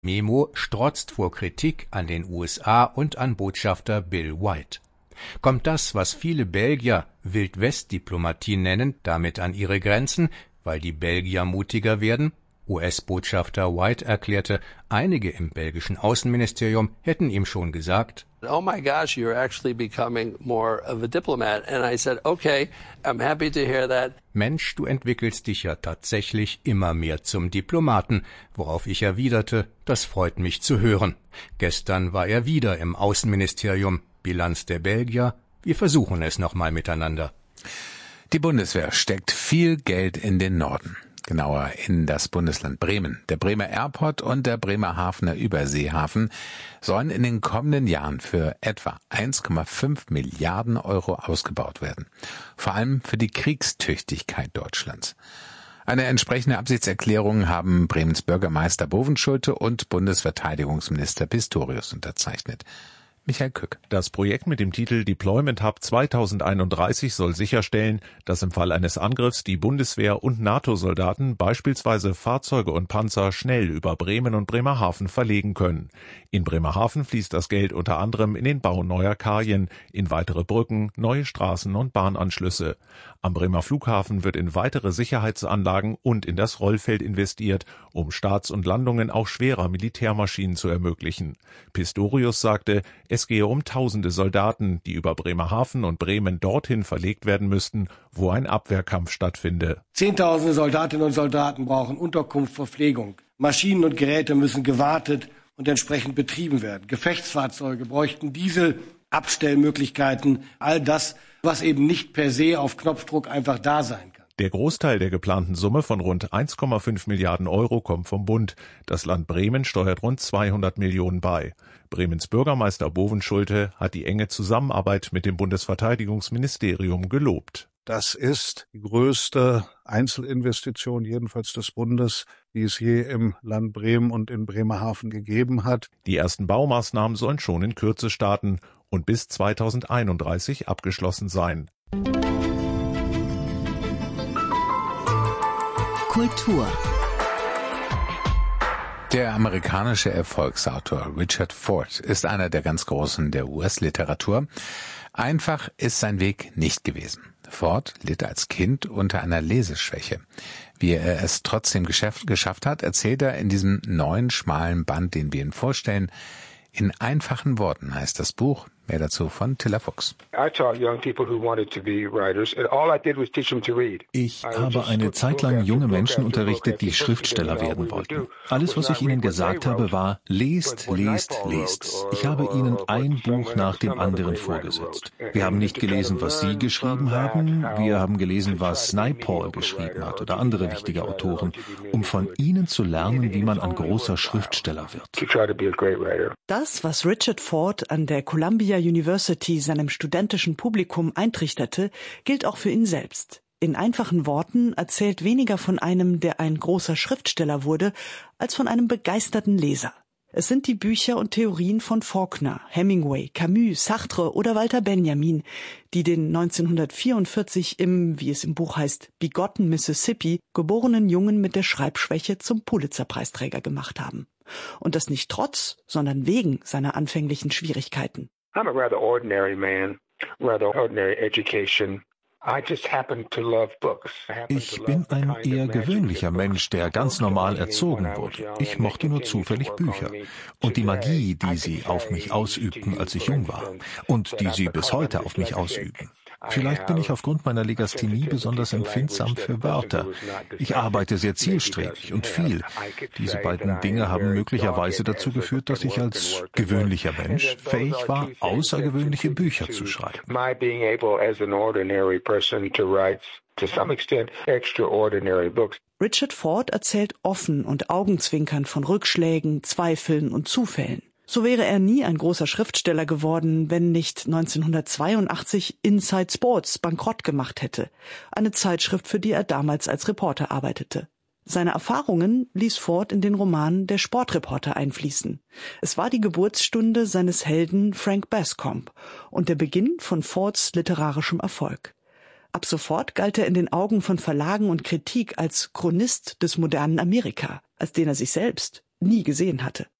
Memo strotzt vor Kritik an den USA und an Botschafter Bill White. Kommt das, was viele Belgier Wild-West-Diplomatie nennen, damit an ihre Grenzen, weil die Belgier mutiger werden? US-Botschafter White erklärte, einige im belgischen Außenministerium hätten ihm schon gesagt: "Oh my gosh, you're actually becoming more of a diplomat." And I said, "Okay, I'm happy to hear that." Mensch, du entwickelst dich ja tatsächlich immer mehr zum Diplomaten, worauf ich erwiderte, das freut mich zu hören. Gestern war er wieder im Außenministerium. Bilanz der Belgier, wir versuchen es nochmal miteinander. Die Bundeswehr steckt viel Geld in den Norden. Genauer in das Bundesland Bremen. Der Bremer Airport und der Bremerhavener Überseehafen sollen in den kommenden Jahren für etwa 1,5 Milliarden Euro ausgebaut werden. Vor allem für die Kriegstüchtigkeit Deutschlands. Eine entsprechende Absichtserklärung haben Bremens Bürgermeister Bovenschulte und Bundesverteidigungsminister Pistorius unterzeichnet. Michael Kück. Das Projekt mit dem Titel Deployment Hub 2031 soll sicherstellen, dass im Fall eines Angriffs die Bundeswehr und NATO-Soldaten beispielsweise Fahrzeuge und Panzer schnell über Bremen und Bremerhaven verlegen können. In Bremerhaven fließt das Geld unter anderem in den Bau neuer Kajen, in weitere Brücken, neue Straßen und Bahnanschlüsse. Am Bremer Flughafen wird in weitere Sicherheitsanlagen und in das Rollfeld investiert, um Starts und Landungen auch schwerer Militärmaschinen zu ermöglichen. Pistorius sagte, es gehe um tausende Soldaten, die über Bremerhaven und Bremen dorthin verlegt werden müssten, wo ein Abwehrkampf stattfinde. Zehntausende Soldatinnen und Soldaten brauchen Unterkunft, Verpflegung. Maschinen und Geräte müssen gewartet und entsprechend betrieben werden. Gefechtsfahrzeuge bräuchten Diesel, Abstellmöglichkeiten, all das, was eben nicht per se auf Knopfdruck einfach da sein kann. Der Großteil der geplanten Summe von rund 1,5 Milliarden Euro kommt vom Bund. Das Land Bremen steuert rund 200 Millionen bei. Bremens Bürgermeister Bovenschulte hat die enge Zusammenarbeit mit dem Bundesverteidigungsministerium gelobt. Das ist die größte Einzelinvestition, jedenfalls des Bundes, die es je im Land Bremen und in Bremerhaven gegeben hat. Die ersten Baumaßnahmen sollen schon in Kürze starten und bis 2031 abgeschlossen sein. Kultur. Der amerikanische Erfolgsautor Richard Ford ist einer der ganz Großen der US-Literatur. Einfach ist sein Weg nicht gewesen. Ford litt als Kind unter einer Leseschwäche. Wie er es trotzdem geschafft hat, erzählt er in diesem neuen, schmalen Band, den wir Ihnen vorstellen. In einfachen Worten heißt das Buch. Mehr dazu von Tiller Fuchs. Ich habe eine Zeit lang junge Menschen unterrichtet, die Schriftsteller werden wollten. Alles, was ich ihnen gesagt habe, war, lest, lest, lest. Ich habe ihnen ein Buch nach dem anderen vorgesetzt. Wir haben nicht gelesen, was sie geschrieben haben. Wir haben gelesen, was Naipaul geschrieben hat oder andere wichtige Autoren, um von ihnen zu lernen, wie man ein großer Schriftsteller wird. Das, was Richard Ford an der Columbia University seinem studentischen Publikum eintrichterte, gilt auch für ihn selbst. In einfachen Worten erzählt weniger von einem, der ein großer Schriftsteller wurde, als von einem begeisterten Leser. Es sind die Bücher und Theorien von Faulkner, Hemingway, Camus, Sartre oder Walter Benjamin, die den 1944 im, wie es im Buch heißt, Bigotten, Mississippi, geborenen Jungen mit der Schreibschwäche zum Pulitzer-Preisträger gemacht haben. Und das nicht trotz, sondern wegen seiner anfänglichen Schwierigkeiten. I'm a rather ordinary man, rather ordinary education. Ich bin ein eher gewöhnlicher Mensch, der ganz normal erzogen wurde. Ich mochte nur zufällig Bücher. Und die Magie, die sie auf mich ausübten, als ich jung war. Und die sie bis heute auf mich ausüben. Vielleicht bin ich aufgrund meiner Legasthenie besonders empfindsam für Wörter. Ich arbeite sehr zielstrebig und viel. Diese beiden Dinge haben möglicherweise dazu geführt, dass ich als gewöhnlicher Mensch fähig war, außergewöhnliche Bücher zu schreiben. Richard Ford erzählt offen und augenzwinkernd von Rückschlägen, Zweifeln und Zufällen. So wäre er nie ein großer Schriftsteller geworden, wenn nicht 1982 Inside Sports bankrott gemacht hätte, eine Zeitschrift, für die er damals als Reporter arbeitete. Seine Erfahrungen ließ Ford in den Roman Der Sportreporter einfließen. Es war die Geburtsstunde seines Helden Frank Bascombe und der Beginn von Fords literarischem Erfolg. Ab sofort galt er in den Augen von Verlagen und Kritik als Chronist des modernen Amerika, als den er sich selbst nie gesehen hatte.